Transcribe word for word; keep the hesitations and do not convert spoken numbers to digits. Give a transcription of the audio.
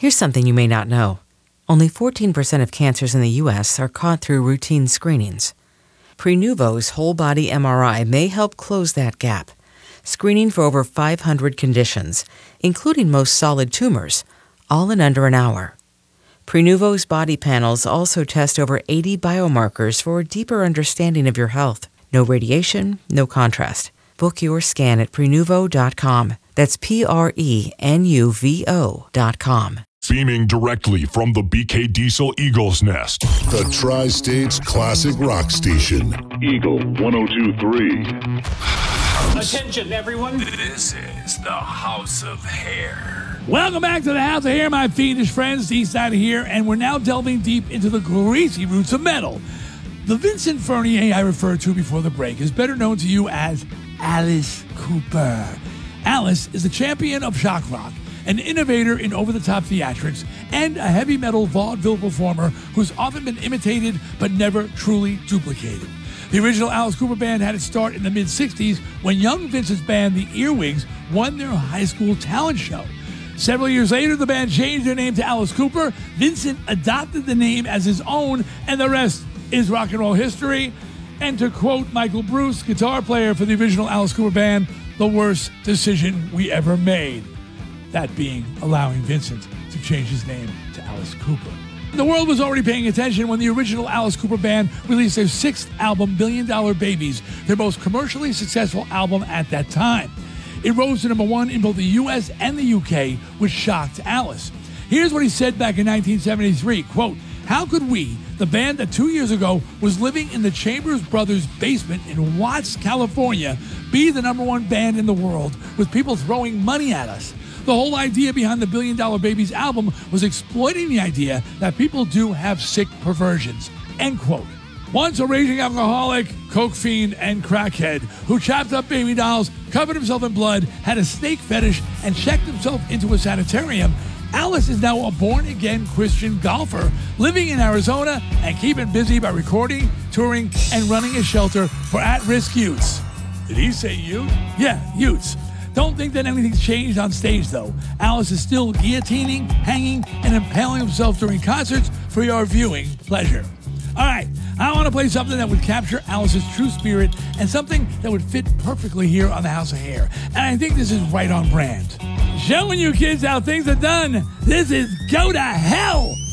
Here's something you may not know. Only fourteen percent of cancers in the U S are caught through routine screenings. Prenuvo's whole-body M R I may help close that gap, screening for over five hundred conditions, including most solid tumors, all in under an hour. Prenuvo's body panels also test over eighty biomarkers for a deeper understanding of your health. No radiation, no contrast. Book your scan at Prenuvo dot com. That's P R E N U V O dot com. Beaming directly from the B K Diesel Eagle's Nest. The Tri-States Classic Rock Station. Eagle one oh two point three. Attention, everyone. This is the House of Hair. Welcome back to the House of Hair, my fiendish friends. East Side of here, and we're now delving deep into the greasy roots of metal. The Vincent Furnier I referred to before the break is better known to you as Alice Cooper. Alice is the champion of shock rock, an innovator in over-the-top theatrics, and a heavy metal vaudeville performer who's often been imitated but never truly duplicated. The original Alice Cooper Band had its start in the mid-sixties when young Vincent's band, the Earwigs, won their high school talent show. Several years later, the band changed their name to Alice Cooper. Vincent adopted the name as his own, and the rest is rock and roll history. And to quote Michael Bruce, guitar player for the original Alice Cooper Band, the worst decision we ever made. That being allowing Vincent to change his name to Alice Cooper. The world was already paying attention when the original Alice Cooper Band released their sixth album, Billion Dollar Babies, their most commercially successful album at that time. It rose to number one in both the U S and the U K, which shocked Alice. Here's what he said back in nineteen seventy-three, quote, "How could we, the band that two years ago was living in the Chambers Brothers' basement in Watts, California, be the number one band in the world with people throwing money at us? The whole idea behind the Billion Dollar Babies album was exploiting the idea that people do have sick perversions." End quote. Once a raging alcoholic, coke fiend, and crackhead who chopped up baby dolls, covered himself in blood, had a snake fetish, and checked himself into a sanitarium, Alice is now a born-again Christian golfer living in Arizona and keeping busy by recording, touring, and running a shelter for at-risk youths. Did he say youth? Yeah, youths. Don't think that anything's changed on stage, though. Alice is still guillotining, hanging, and impaling himself during concerts for your viewing pleasure. All right, I want to play something that would capture Alice's true spirit and something that would fit perfectly here on the House of Hair. And I think this is right on brand. Showing you kids how things are done. This is Go to Hell